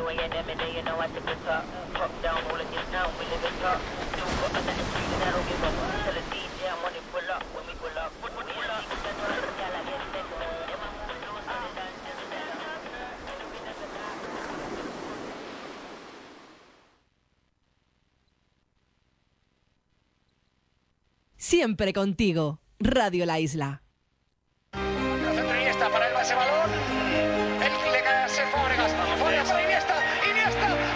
Siempre contigo, Radio La Isla. Iniesta para el balón, el que le cae a Fábregas, Fábregas para Iniesta,